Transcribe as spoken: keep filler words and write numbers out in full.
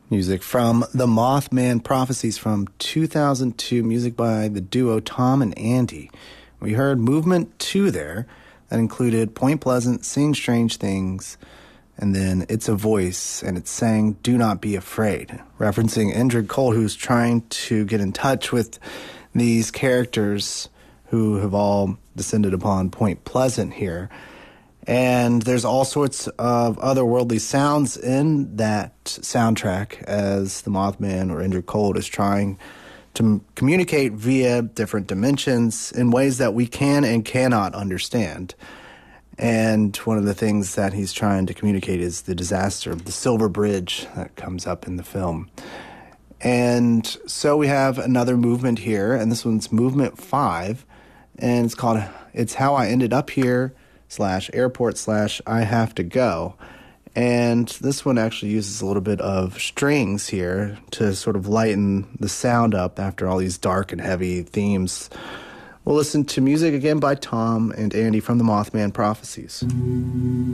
Music from The Mothman Prophecies from two thousand two, music by the duo Tom and Andy. We heard Movement two there. That included Point Pleasant, Seeing Strange Things, and then It's a Voice, and it's saying, Do Not Be Afraid, referencing Indrid Cold, who's trying to get in touch with these characters who have all descended upon Point Pleasant here. And there's all sorts of otherworldly sounds in that soundtrack as the Mothman or Indrid Cold is trying to m- communicate via different dimensions in ways that we can and cannot understand. And one of the things that he's trying to communicate is the disaster of the Silver Bridge that comes up in the film. And so we have another movement here, and this one's movement five, and it's called It's How I Ended Up Here, slash airport slash I have to go. And this one actually uses a little bit of strings here to sort of lighten the sound up after all these dark and heavy themes. We'll listen to music again by Tom and Andy from the Mothman Prophecies.